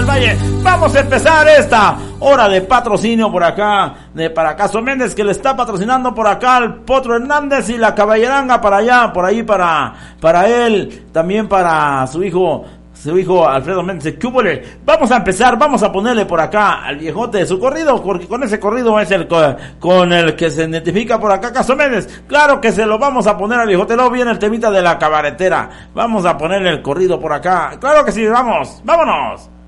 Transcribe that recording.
Valle. Vamos a empezar esta hora de patrocinio por acá, para Caso Méndez, que le está patrocinando por acá al Potro Hernández, y la caballeranga para allá, por ahí para él, también para su hijo Alfredo Méndez. Vamos a empezar, vamos a ponerle por acá al viejote su corrido, porque con ese corrido es el con el que se identifica por acá Caso Méndez. Claro que se lo vamos a poner al viejote. Luego viene el temita de la cabaretera. Vamos a ponerle el corrido por acá. Claro que sí, vámonos.